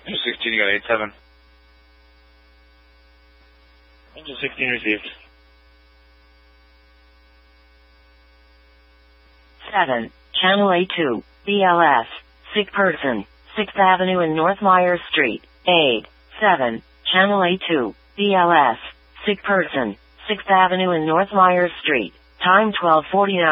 Angel 16, you got 8-7. Angel 16 received. 7. Channel A2, BLS, sick person, 6th Avenue and North Myers Street. 8. 7. Channel A2, BLS, sick person, 6th Avenue and North Myers Street. Time 12:49.